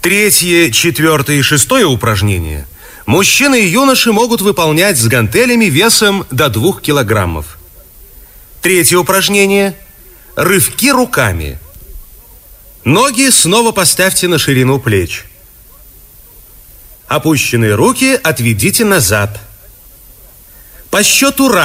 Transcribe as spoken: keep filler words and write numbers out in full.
Третье, четвертое и шестое упражнения мужчины и юноши могут выполнять с гантелями весом до двух килограммов. Третье упражнение – рывки руками. Ноги снова поставьте на ширину плеч. Опущенные руки отведите назад. По счету раз.